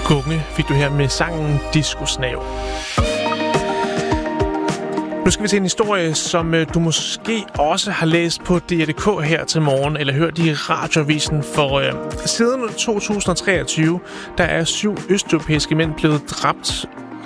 Gunge fik du her med sangen Disco-snav. Nu skal vi til en historie, som du måske også har læst på DR.dk her til morgen, eller hørt i radioavisen, for siden 2023, der er 7 østeuropæiske mænd blevet dræbt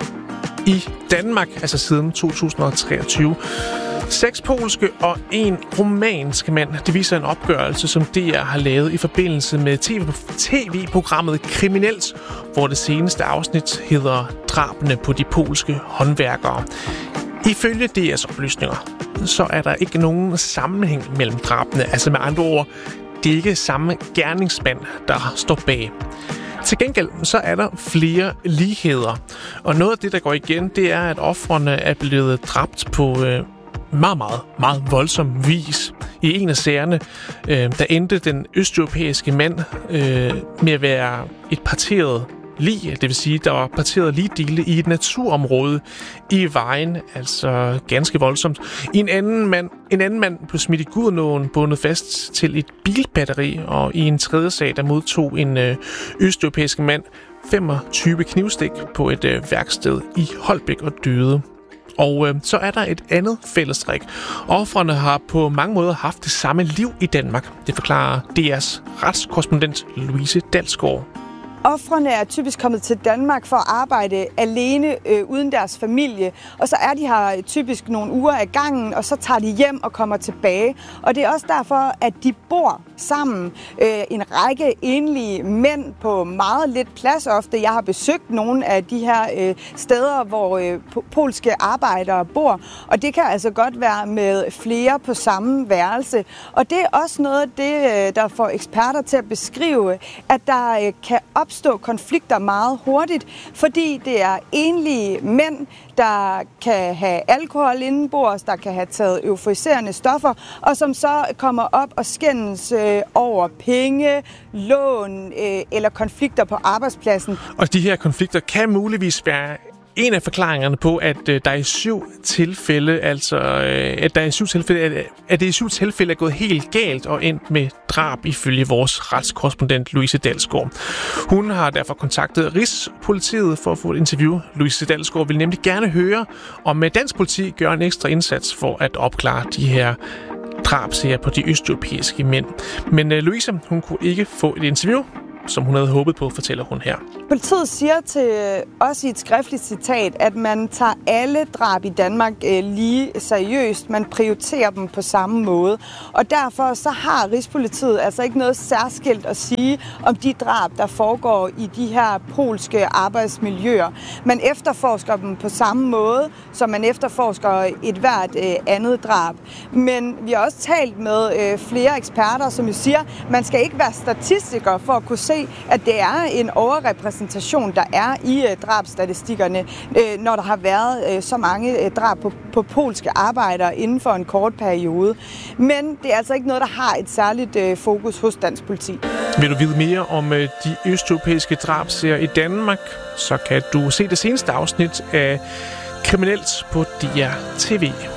i Danmark, altså siden 2023. 6 polske og 1 rumænsk mand. Det viser en opgørelse, som DR har lavet i forbindelse med tv-programmet Kriminelt, hvor det seneste afsnit hedder Drabene på de polske håndværkere. Ifølge DR's oplysninger, så er der ikke nogen sammenhæng mellem drabene. Altså med andre ord, det er ikke samme gerningsmand, der står bag. Til gengæld så er der flere ligheder. Og noget af det, der går igen, det er, at ofrene er blevet dræbt på meget voldsom vis. I en af sagerne, der endte den østeuropæiske mand med at være et parteret lig, det vil sige, der var parteret ligdele i et naturområde i vejen, altså ganske voldsomt. En anden mand blev smidt i Gudenåen, bundet fast til et bilbatteri, og i en tredje sag, der modtog en østeuropæisk mand 25 knivstik på et værksted i Holbæk og døde. Og så er der et andet fællestræk. Ofrene har på mange måder haft det samme liv i Danmark. Det forklarer DR's retskorrespondent Louise Dalsgaard. Ofrene er typisk kommet til Danmark for at arbejde alene uden deres familie, og så er de her typisk nogle uger ad gangen, og så tager de hjem og kommer tilbage. Og det er også derfor, at de bor sammen. En række enlige mænd på meget lidt plads ofte. Jeg har besøgt nogle af de her steder, hvor polske arbejdere bor, og det kan altså godt være med flere på samme værelse. Og det er også noget af det, der får eksperter til at beskrive, at der kan opstå konflikter meget hurtigt, fordi det er enlige mænd, der kan have alkohol indenbords, der kan have taget euforiserende stoffer, og som så kommer op og skændes over penge, lån eller konflikter på arbejdspladsen. Og de her konflikter kan muligvis være en af forklaringerne på, at der i 7 tilfælde, at det i 7 tilfælde er gået helt galt og endt med drab ifølge vores retskorrespondent Louise Dalsgaard. Hun har derfor kontaktet Rigspolitiet for at få et interview. Louise Dalsgaard vil nemlig gerne høre, om dansk politi gør en ekstra indsats for at opklare de her drabsager på de østeuropæiske mænd. Men Louise, hun kunne ikke få et interview, som hun havde håbet på, fortæller hun her. Politiet siger til os i et skriftligt citat, at man tager alle drab i Danmark lige seriøst. Man prioriterer dem på samme måde. Og derfor så har Rigspolitiet altså ikke noget særskilt at sige om de drab, der foregår i de her polske arbejdsmiljøer. Man efterforsker dem på samme måde, som man efterforsker et hvert andet drab. Men vi har også talt med flere eksperter, som jo siger, at man skal ikke være statistiker for at kunne se, at det er en overrepræsentation, der er i drabsstatistikkerne, når der har været så mange drab på polske arbejdere inden for en kort periode. Men det er altså ikke noget, der har et særligt fokus hos dansk politi. Vil du vide mere om de østeuropæiske drabsager i Danmark, så kan du se det seneste afsnit af Kriminelt på DR TV.